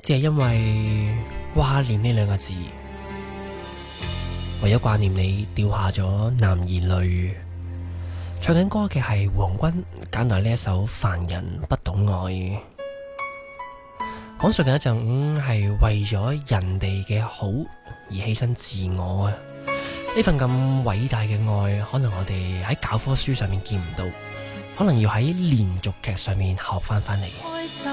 只係因為掛念呢兩個字，為咗掛念你掉下咗男兒淚。唱緊歌嘅係黃君揀來呢一首《凡人不懂愛》，講述緊一陣係為咗人哋嘅好而犧牲自我啊！呢份咁偉大嘅愛，可能我哋喺教科書上面見唔到，可能要喺連續劇上面學翻嚟。